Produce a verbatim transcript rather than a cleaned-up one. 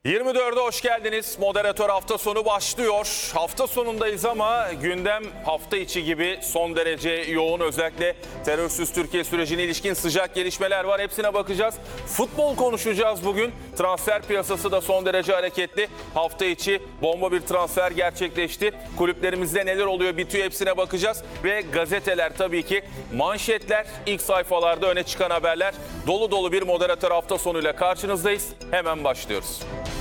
yirmi dörde hoş geldiniz. Moderatör hafta sonu başlıyor. Hafta sonundayız ama gündem hafta içi gibi son derece yoğun. Özellikle terörsüz Türkiye sürecine ilişkin sıcak gelişmeler var. Hepsine bakacağız. Futbol konuşacağız bugün. Transfer piyasası da son derece hareketli. Hafta içi bomba bir transfer gerçekleşti. Kulüplerimizde neler oluyor bitiyor hepsine bakacağız. Ve gazeteler tabii ki manşetler, ilk sayfalarda öne çıkan haberler. Dolu dolu bir moderatör hafta sonuyla karşınızdayız. Hemen başlıyoruz.